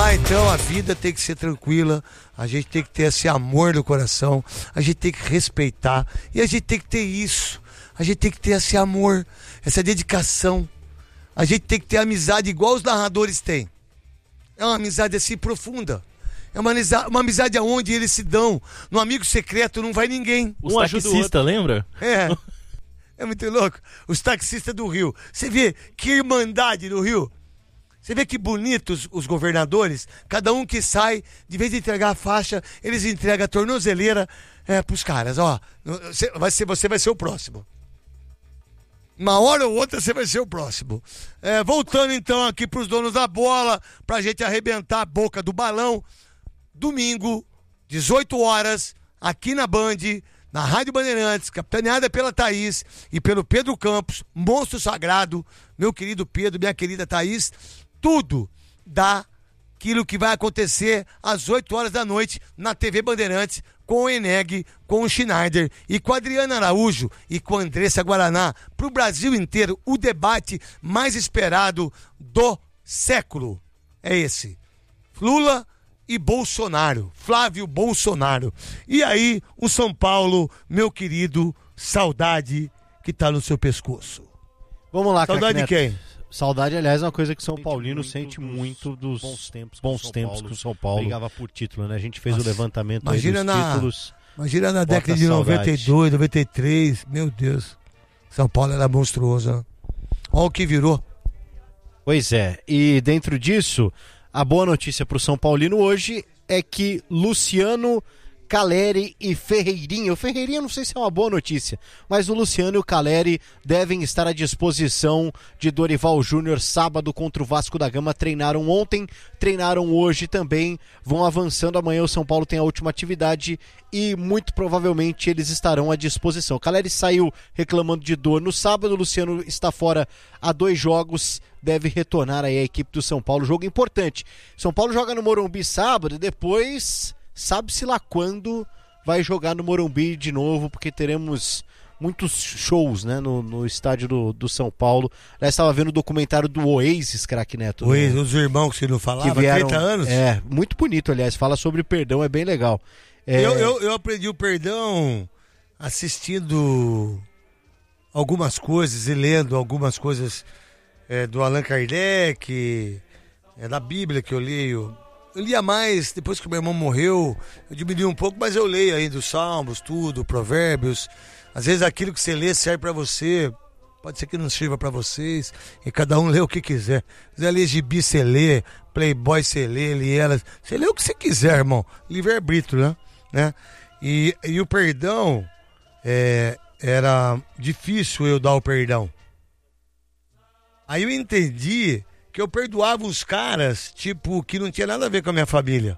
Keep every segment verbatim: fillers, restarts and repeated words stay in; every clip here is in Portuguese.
Ah, então a vida tem que ser tranquila, a gente tem que ter esse amor no coração, a gente tem que respeitar, e a gente tem que ter isso, a gente tem que ter esse amor, essa dedicação, a gente tem que ter amizade igual os narradores têm. É uma amizade assim profunda. É uma amizade, uma amizade onde eles se dão. No amigo secreto não vai ninguém. Os um taxistas, lembra? É. É muito louco. Os taxistas do Rio. Você vê que irmandade no Rio. Você vê que bonitos os governadores. Cada um que sai, de vez de entregar a faixa, eles entregam a tornozeleira é, pros caras. Ó, você vai ser, você vai ser o próximo. Uma hora ou outra você vai ser o próximo. É, voltando então aqui pros donos da bola, pra gente arrebentar a boca do balão. Domingo, dezoito horas, aqui na Band, na Rádio Bandeirantes, capitaneada pela Thaís e pelo Pedro Campos, monstro sagrado, meu querido Pedro, minha querida Thaís, tudo daquilo que vai acontecer às oito horas da noite na T V Bandeirantes, com o Eneg, com o Schneider e com a Adriana Araújo e com a Andressa Guaraná, para o Brasil inteiro, o debate mais esperado do século é esse. Lula e Bolsonaro, Flávio Bolsonaro. E aí, o São Paulo, meu querido, saudade que tá no seu pescoço. Vamos lá, saudade de quem? Saudade, aliás, é uma coisa que o São Paulino sente muito dos bons tempos, bons tempos que o São Paulo brigava por título, né? A gente fez Nossa, o levantamento aí dos na, títulos. Imagina na década de noventa e dois, noventa e três, meu Deus. São Paulo era monstruoso, né? Olha o que virou. Pois é, e dentro disso, a boa notícia para o São Paulino hoje é que Luciano, Caleri e Ferreirinha, o Ferreirinha não sei se é uma boa notícia, mas o Luciano e o Caleri devem estar à disposição de Dorival Júnior sábado contra o Vasco da Gama. Treinaram ontem, treinaram hoje também, vão avançando. Amanhã o São Paulo tem a última atividade e muito provavelmente eles estarão à disposição. O Caleri saiu reclamando de dor no sábado, o Luciano está fora há dois jogos, deve retornar aí a equipe do São Paulo. Jogo importante. São Paulo joga no Morumbi sábado e depois sabe-se lá quando vai jogar no Morumbi de novo, porque teremos muitos shows, né, no, no estádio do, do São Paulo. Eu estava vendo o documentário do Oasis, craque Neto. Oasis, no... os irmãos que você não falava, que vieram, trinta anos. É, muito bonito, aliás, fala sobre perdão, é bem legal. É... Eu, eu, eu aprendi o perdão assistindo algumas coisas e lendo algumas coisas é, do Allan Kardec, é, da Bíblia que eu leio. Eu lia mais, depois que meu irmão morreu, eu diminui um pouco, mas eu leio ainda os Salmos, tudo, Provérbios. Às vezes aquilo que você lê serve pra você, pode ser que não sirva pra vocês, e cada um lê o que quiser. Se quiser ler gibi, você lê, Playboy, você lê, Lielas, você lê o que você quiser, irmão. Livre-arbítrio, né? né? E, e o perdão, é, era difícil eu dar o perdão. Aí eu entendi que eu perdoava os caras, tipo, que não tinha nada a ver com a minha família.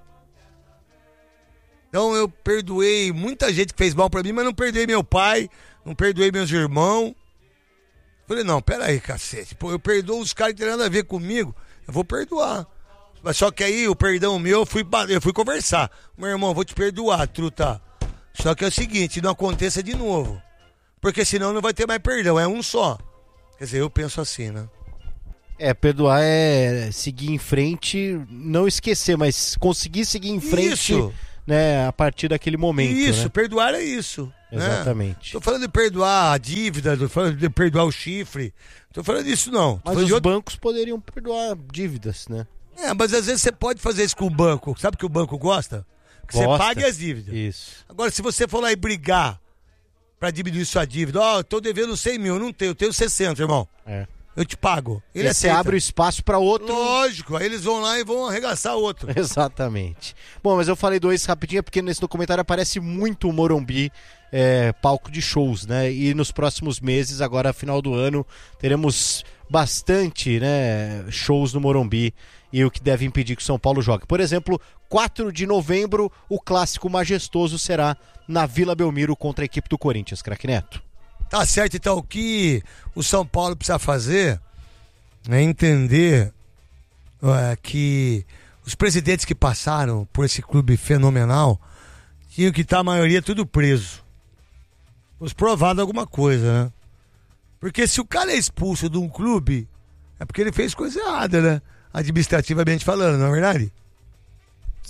Então eu perdoei muita gente que fez mal pra mim, mas não perdoei meu pai, não perdoei meus irmãos. Falei, não, peraí, cacete, pô, eu perdoo os caras que não tem nada a ver comigo, eu vou perdoar. Mas só que aí o perdão meu, eu fui, eu fui conversar. Meu irmão, eu vou te perdoar, truta. Só que é o seguinte, não aconteça de novo. Porque senão não vai ter mais perdão, é um só. Quer dizer, eu penso assim, né? É, perdoar é seguir em frente, não esquecer, mas conseguir seguir em frente, isso, né, a partir daquele momento. Isso, né? perdoar é isso. Exatamente. Né? Tô falando de perdoar a dívida, tô falando de perdoar o chifre, tô falando disso não. Mas os outro... bancos poderiam perdoar dívidas, né? É, mas às vezes você pode fazer isso com o banco. Sabe que o banco gosta? Que gosta. Você pague as dívidas. Isso. Agora, se você for lá e brigar pra diminuir sua dívida, ó, oh, tô devendo cem mil, não tenho, eu tenho sessenta, irmão. É. Eu te pago. Ele você abre o espaço para outro. Lógico, aí eles vão lá e vão arregaçar outro. Exatamente. Bom, mas eu falei dois rapidinho porque nesse documentário aparece muito o Morumbi, é, palco de shows, né? E nos próximos meses, agora final do ano, teremos bastante, né, shows no Morumbi, e o que deve impedir que o São Paulo jogue. Por exemplo, quatro de novembro, o clássico majestoso será na Vila Belmiro contra a equipe do Corinthians, craque Neto. Tá certo, então o que o São Paulo precisa fazer é entender é, que os presidentes que passaram por esse clube fenomenal tinham que estar a maioria tudo preso. Fosse provado alguma coisa, né? Porque se o cara é expulso de um clube, é porque ele fez coisa errada, né? Administrativamente falando, não é verdade?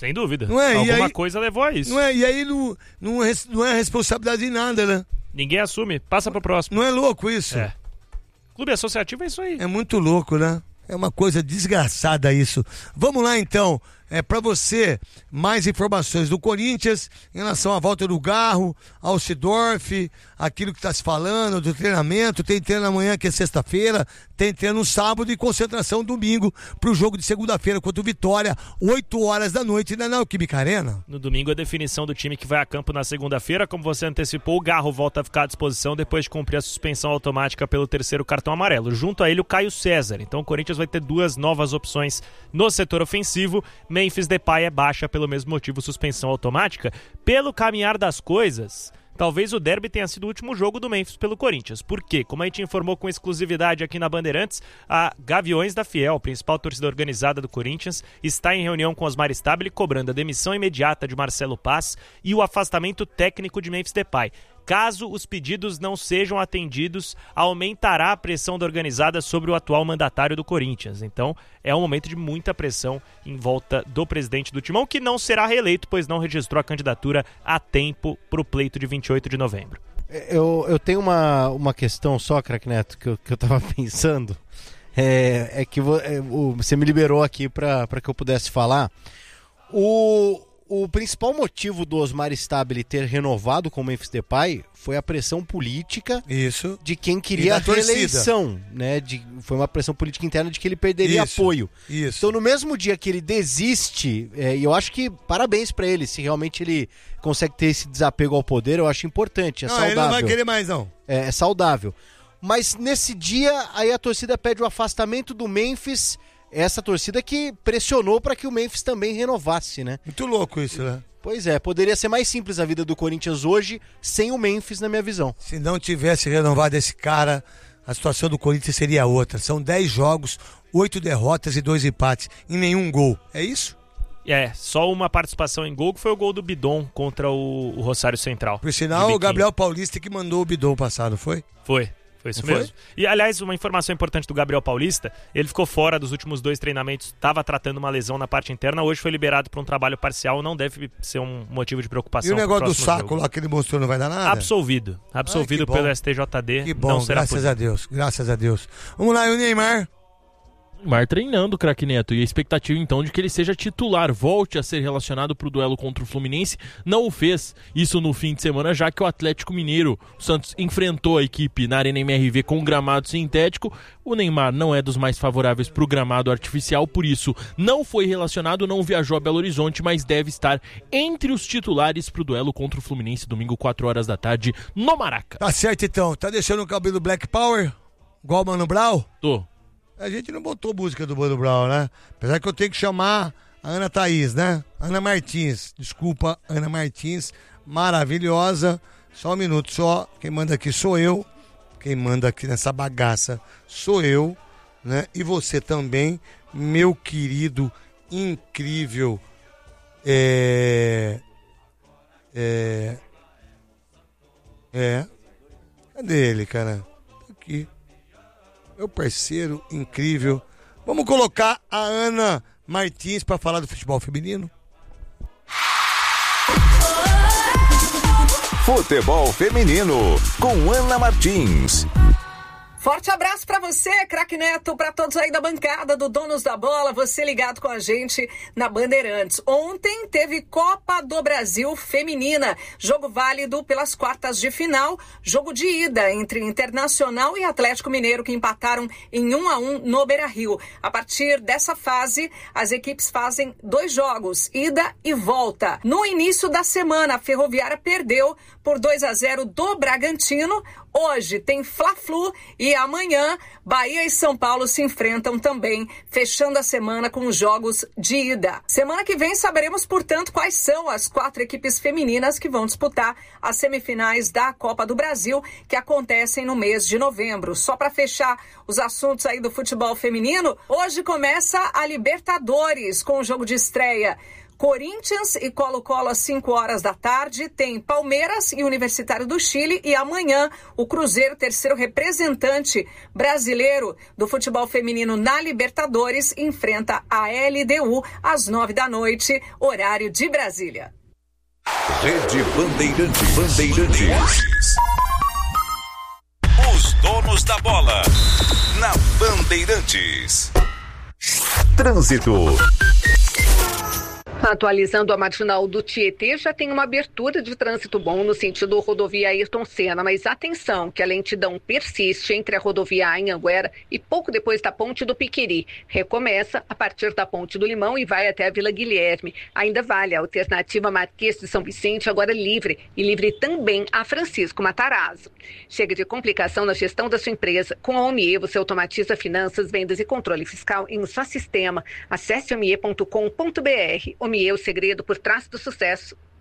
Sem dúvida. Não é? Alguma aí, coisa levou a isso. Não é? E aí não, não, é, não é responsabilidade de nada, né? Ninguém assume. Passa pro próximo. Não é louco isso? É. Clube associativo é isso aí. É muito louco, né? É uma coisa desgraçada isso. Vamos lá então, é para você mais informações do Corinthians em relação à volta do Garro, Alcidorf, aquilo que está se falando do treinamento. Tem treino amanhã que é sexta-feira, tem treino no sábado e concentração domingo para o jogo de segunda-feira contra o Vitória, oito horas da noite na Neoquímica Arena. No domingo a definição do time que vai a campo na segunda-feira, como você antecipou, o Garro volta a ficar à disposição depois de cumprir a suspensão automática pelo terceiro cartão amarelo. Junto a ele o Caio César. Então o Corinthians vai ter duas novas opções no setor ofensivo. Memphis Depay é baixa pelo mesmo motivo, suspensão automática. Pelo caminhar das coisas, talvez o derby tenha sido o último jogo do Memphis pelo Corinthians. Por quê? Como a gente informou com exclusividade aqui na Bandeirantes, a Gaviões da Fiel, principal torcida organizada do Corinthians, está em reunião com Osmar Stabile, cobrando a demissão imediata de Marcelo Paz e o afastamento técnico de Memphis Depay. Caso os pedidos não sejam atendidos, aumentará a pressão da organizada sobre o atual mandatário do Corinthians. Então, é um momento de muita pressão em volta do presidente do Timão, que não será reeleito, pois não registrou a candidatura a tempo para o pleito de vinte e oito de novembro. Eu, eu tenho uma, uma questão só, Craque Neto, que eu, que eu tava pensando. É, é que vo, é, o, você me liberou aqui para que eu pudesse falar. O... O principal motivo do Osmar Stabile ter renovado com o Memphis Depay foi a pressão política Isso. de quem queria a reeleição, né? De, foi uma pressão política interna de que ele perderia Isso. apoio. Isso. Então, no mesmo dia que ele desiste, é, e eu acho que parabéns pra ele, se realmente ele consegue ter esse desapego ao poder, eu acho importante, é não, saudável. Ele não vai querer mais, não. É, é saudável. Mas nesse dia, aí a torcida pede o afastamento do Memphis. Essa torcida que pressionou para que o Memphis também renovasse, né? Muito louco isso, né? Pois é, poderia ser mais simples a vida do Corinthians hoje sem o Memphis, na minha visão. Se não tivesse renovado esse cara, a situação do Corinthians seria outra. São dez jogos, oito derrotas e dois empates, e nenhum gol. É isso? É, só uma participação em gol, que foi o gol do Bidon contra o, o Rosário Central. Por sinal, o Gabriel Paulista que mandou o Bidon passado, foi? Foi. Foi isso Não mesmo. Foi? E, aliás, uma informação importante do Gabriel Paulista, ele ficou fora dos últimos dois treinamentos, estava tratando uma lesão na parte interna, hoje foi liberado para um trabalho parcial, não deve ser um motivo de preocupação. E o negócio do saco jogo. lá que ele mostrou não vai dar nada? Absolvido. Absolvido Ai, pelo S T J D. Que bom, não será graças possível. a Deus, graças a Deus. Vamos lá, e o Neymar? Neymar treinando, Craque Neto, e a expectativa então de que ele seja titular, volte a ser relacionado para o duelo contra o Fluminense, não o fez, isso no fim de semana, já que o Atlético Mineiro, o Santos, enfrentou a equipe na Arena M R V com um gramado sintético. O Neymar não é dos mais favoráveis para o gramado artificial, por isso não foi relacionado, não viajou a Belo Horizonte, mas deve estar entre os titulares para o duelo contra o Fluminense, domingo, quatro horas da tarde, no Maraca. Tá certo então, tá deixando o cabelo Black Power, igual o Mano Brown? Tô. A gente não botou música do Mano Brown, né? Apesar que eu tenho que chamar a Ana Thaís, né? Ana Martins. Desculpa, Ana Martins. Maravilhosa. Só um minuto, só. Quem manda aqui sou eu. Quem manda aqui nessa bagaça sou eu, né? E você também, meu querido, incrível. É... É... É... Cadê ele, cara? Tá aqui. Meu parceiro incrível. Vamos colocar a Ana Martins para falar do futebol feminino? Futebol feminino com Ana Martins. Forte abraço pra você, Craque Neto, pra todos aí da bancada do Donos da Bola, você ligado com a gente na Bandeirantes. Ontem teve Copa do Brasil Feminina, jogo válido pelas quartas de final, jogo de ida entre Internacional e Atlético Mineiro, que empataram em um a um no Beira-Rio. A partir dessa fase, as equipes fazem dois jogos, ida e volta. No início da semana, a Ferroviária perdeu por dois a zero do Bragantino. Hoje tem Fla-Flu e amanhã Bahia e São Paulo se enfrentam também, fechando a semana com os jogos de ida. Semana que vem saberemos, portanto, quais são as quatro equipes femininas que vão disputar as semifinais da Copa do Brasil, que acontecem no mês de novembro. Só para fechar os assuntos aí do futebol feminino, hoje começa a Libertadores com o jogo de estreia. Corinthians e Colo-Colo às cinco horas da tarde, tem Palmeiras e Universitário do Chile, e amanhã o Cruzeiro, terceiro representante brasileiro do futebol feminino na Libertadores, enfrenta a L D U às nove da noite, horário de Brasília. Rede Bandeirantes. Bandeirantes. Os donos da bola. Na Bandeirantes. Trânsito. Atualizando a marginal do Tietê, já tem uma abertura de trânsito bom no sentido rodovia Ayrton Senna, mas atenção que a lentidão persiste entre a rodovia Anhanguera e pouco depois da ponte do Piqueri. Recomeça a partir da ponte do Limão e vai até a Vila Guilherme. Ainda vale a alternativa Marquês de São Vicente, agora livre, e livre também a Francisco Matarazzo. Chega de complicação na gestão da sua empresa. Com a Omie, você automatiza finanças, vendas e controle fiscal em um só sistema. Acesse omie ponto com ponto br. Omie, o segredo por trás do sucesso.